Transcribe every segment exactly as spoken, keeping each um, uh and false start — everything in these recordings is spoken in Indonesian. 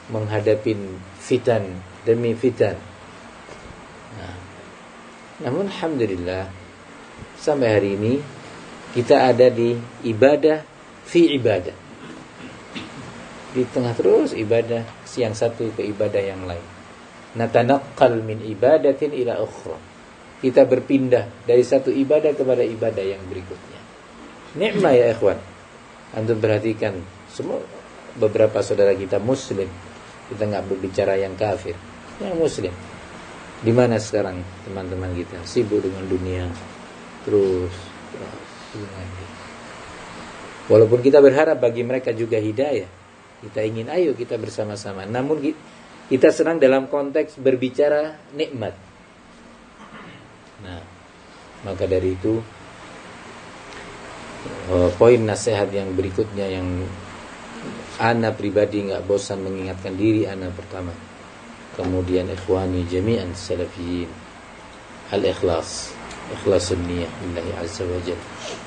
menghadapi fitan demi fitan. Nah, namun alhamdulillah sampai hari ini kita ada di ibadah fi ibadah. Di tengah terus ibadah yang satu ke ibadah yang lain. Natanaqqal min ibadatin ila ukhra. Kita berpindah dari satu ibadah kepada ibadah yang berikutnya. Nikmat ya ikhwan. Antum perhatikan semua beberapa saudara kita muslim. Kita enggak berbicara yang kafir, yang muslim. Di mana sekarang teman-teman kita sibuk dengan dunia terus, terus walaupun kita berharap bagi mereka juga hidayah. Kita ingin ayo kita bersama-sama. Namun kita senang dalam konteks berbicara nikmat. Nah, maka dari itu uh, poin nasihat yang berikutnya yang ana pribadi enggak bosan mengingatkan diri ana pertama, kemudian ikhwani jami'an salafiyin, al-ikhlas, ikhlasun niyah lillahi azza wa jalla.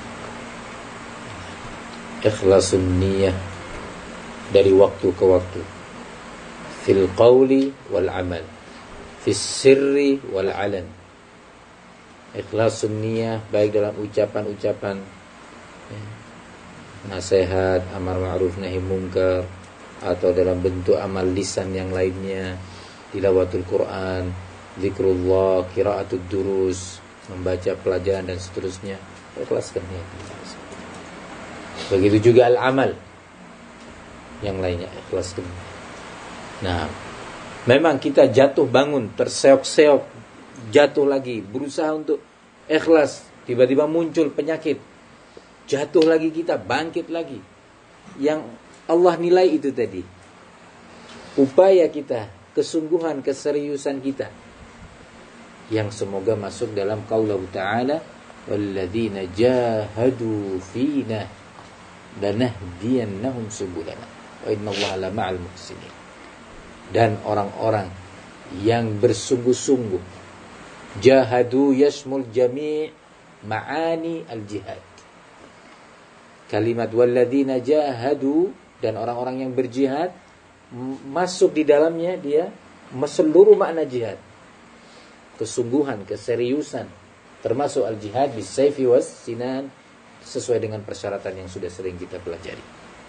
Ikhlasun niyah dari waktu ke waktu, fil qawli wal amal, fis sirri wal alan. Ikhlasun niyah baik dalam ucapan-ucapan ya, nasihat, amar ma'ruf nahi munkar, atau dalam bentuk amal lisan yang lainnya, tilawatul Quran, zikrullah, qiraatud durus, membaca pelajaran dan seterusnya. Ikhlaskan niat. Begitu juga al-amal yang lainnya, ikhlaskan. Nah, memang kita jatuh bangun, terseok-seok, jatuh lagi, berusaha untuk ikhlas, tiba-tiba muncul penyakit, jatuh lagi kita, bangkit lagi. Yang Allah nilai itu tadi, upaya kita, kesungguhan, keseriusan kita, yang semoga masuk dalam qaulullah ta'ala, walladzina jahadu fina lanahdiyannahum subulana wa innallaha lama'al muhsinin. Dan orang-orang yang bersungguh-sungguh, jahadu yashmul jami' ma'ani al-jihad. Kalimat walladzina jahadu, dan orang-orang yang berjihad, masuk di dalamnya dia seluruh makna jihad. Kesungguhan, keseriusan, termasuk al-jihad bis-sayfi was-sinan, sesuai dengan persyaratan yang sudah sering kita pelajari.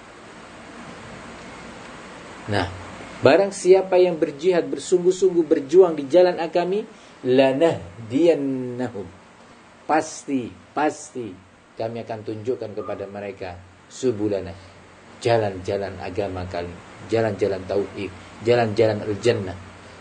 Nah, barang siapa yang berjihad, bersungguh-sungguh berjuang di jalan agami, lanahdiyannahum, pasti, pasti kami akan tunjukkan kepada mereka subulana, jalan-jalan agama kami, jalan-jalan tauhid, jalan-jalan al-jannah.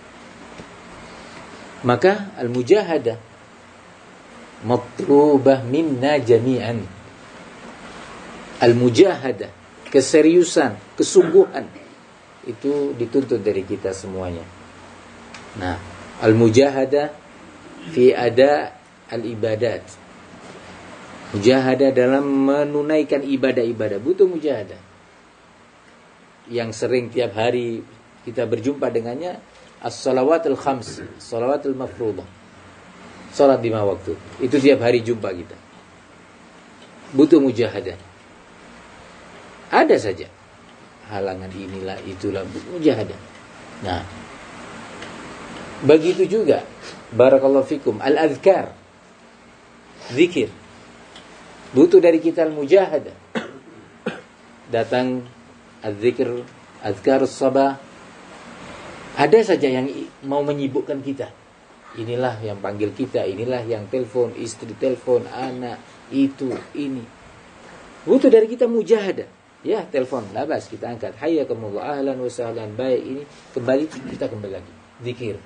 Maka al-mujahadah matlubah minna jami'an. Al-mujahadah, keseriusan, kesungguhan, itu dituntut dari kita semuanya. Nah, al-mujahadah fi ada al-ibadat. Mujahadah dalam menunaikan ibadah-ibadah, butuh mujahadah. Yang sering tiap hari kita berjumpa dengannya, as-salawatul khams, salawatul mafruḍah, salat lima waktu. Itu tiap hari jumpa kita. Butuh mujahadah. Ada saja halangan inilah itulah, mujahadah. Nah, begitu juga barakallahu fikum al-azkar, zikir, butuh dari kita al-mujahadah. Datang az-zikr, azkarus sabah, ada saja yang mau menyibukkan kita. Inilah yang panggil kita, inilah yang telepon, istri telepon, anak, itu, ini. Butuh dari kita mujahadah. Ya, telepon, labas, kita angkat. Hayyakumullah, ahlan wa sahlan, baik ini. Kembali, kita kembali lagi. Zikir.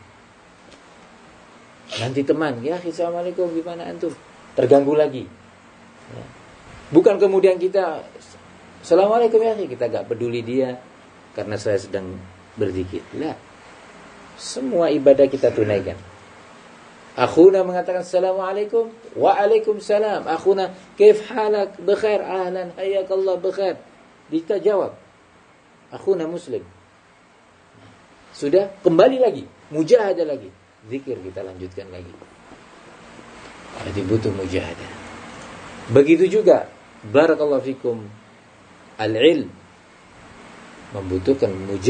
Nanti teman, ya, assalamualaikum, gimana antum? Terganggu lagi. Ya. Bukan kemudian kita, assalamualaikum ya, kita gak peduli dia karena saya sedang berzikir. Lah, semua ibadah kita tunaikan. Akhuna mengatakan assalamualaikum, waalaikumsalam. Akhuna, kaif halak, bekhair, ahlan, hayyakallah, bekhair. Kita jawab, akhuna muslim. Sudah, kembali lagi, mujahadah lagi, zikir kita lanjutkan lagi. Jadi butuh mujahadah. Begitu juga barakallahu fikum al-ilm, membutuhkan mujahadah.